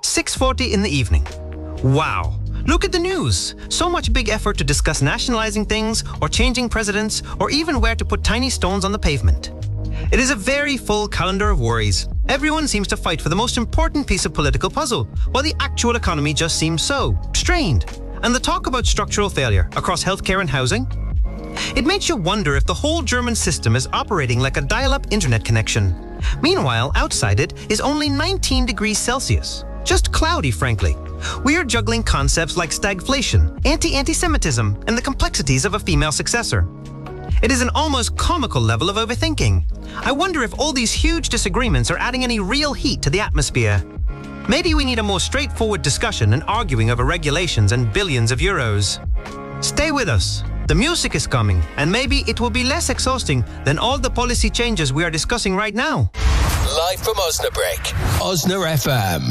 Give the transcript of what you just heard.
6:40 in the evening. Wow. Look at the news. So much big effort to discuss nationalizing things or changing presidents or even where to put tiny stones on the pavement. It is a very full calendar of worries. Everyone seems to fight for the most important piece of political puzzle, while the actual economy just seems so strained. And the talk about structural failure across healthcare and housing? It makes you wonder if the whole German system is operating like a dial-up internet connection. Meanwhile, outside it is only 19 degrees Celsius. Just cloudy, frankly. We are juggling concepts like stagflation, anti-Semitism, and the complexities of a female successor. It is an almost comical level of overthinking. I wonder if all these huge disagreements are adding any real heat to the atmosphere. Maybe we need a more straightforward discussion and arguing over regulations and billions of euros. Stay with us. The music is coming, and maybe it will be less exhausting than all the policy changes we are discussing right now. Live from Osnabrück, Osna FM.